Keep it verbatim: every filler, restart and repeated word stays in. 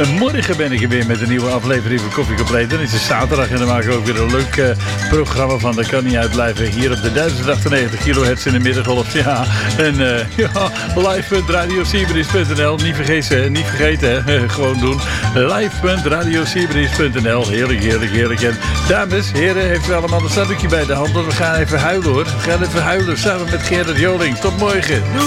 Morgen ben ik er weer met een nieuwe aflevering van Koffie Compleet. Dan is het zaterdag en dan maken we ook weer een leuk uh, programma van. Dat kan niet uitblijven. Hier op de duizend achtennegentig kilohertz in de middengolf. Ja, en uh, ja, live punt radio sibris punt n l. Niet vergeten, niet vergeten hè. Gewoon doen. live punt radio sibris punt n l. Heerlijk, heerlijk, heerlijk. En dames, heren, heeft u allemaal een zakdoekje bij de hand. Want we gaan even huilen hoor. We gaan even huilen samen met Gerard Joling. Tot morgen. Doei.